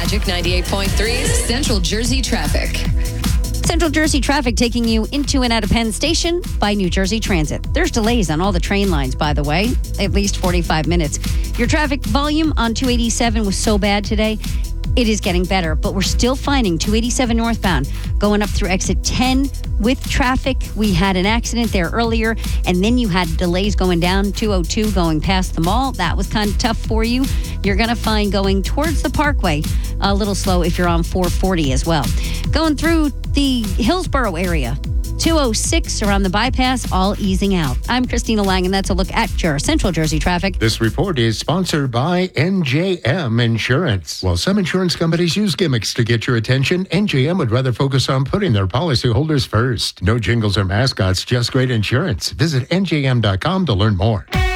Magic 98.3's Central Jersey traffic. Central Jersey traffic taking you into and out of Penn Station by New Jersey Transit. There's delays on all the train lines, by the way, at least 45 minutes. Your traffic volume on 287 was so bad today. It is getting better, but we're still finding 287 northbound going up through exit 10 with traffic. We had an accident there earlier, and then you had delays going down 202 going past the mall. That was kind of tough for you. You're going to find going towards the Parkway a little slow if you're on 440 as well. Going through the Hillsborough area, 206 around the bypass, all easing out. I'm Christina Lang, and that's a look at your Central Jersey traffic. This report is sponsored by NJM Insurance. While some insurance companies use gimmicks to get your attention, NJM would rather focus on putting their policyholders first. No jingles or mascots, just great insurance. Visit NJM.com to learn more.